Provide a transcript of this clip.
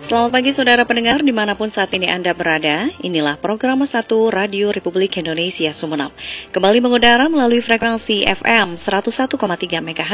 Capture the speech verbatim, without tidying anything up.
Selamat pagi saudara pendengar dimanapun saat ini Anda berada. Inilah program satu Radio Republik Indonesia Sumeneb. Kembali mengudara melalui frekuensi F M seratus satu koma tiga MHz